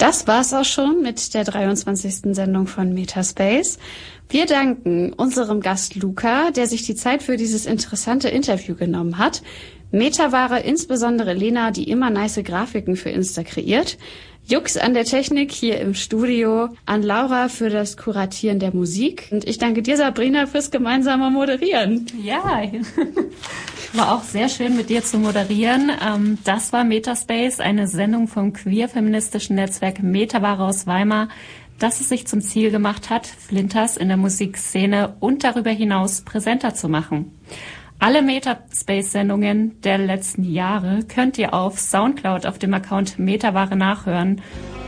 Das war's auch schon mit der 23. Sendung von Metaspace. Wir danken unserem Gast Luca, der sich die Zeit für dieses interessante Interview genommen hat. Metaware insbesondere Lena, die immer nice Grafiken für Insta kreiert. Jux an der Technik hier im Studio, an Laura für das Kuratieren der Musik. Und ich danke dir, Sabrina, fürs gemeinsame Moderieren. Ja, war auch sehr schön mit dir zu moderieren. Das war Metaspace, eine Sendung vom queer-feministischen Netzwerk Metaware aus Weimar, das es sich zum Ziel gemacht hat, Flinters in der Musikszene und darüber hinaus präsenter zu machen. Alle Metaspace-Sendungen der letzten Jahre könnt ihr auf Soundcloud auf dem Account Metaware nachhören